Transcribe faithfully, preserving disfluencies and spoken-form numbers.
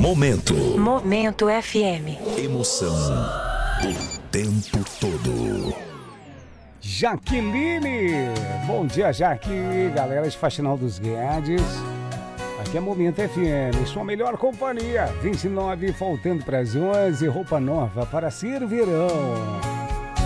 Momento. Momento F M. Emoção o tempo todo. Jaqueline! Bom dia, Jaque, galera de Faxinal dos Guedes. Aqui é Momento F M, sua melhor companhia. vinte e nove, faltando para as onze, roupa nova para ser verão.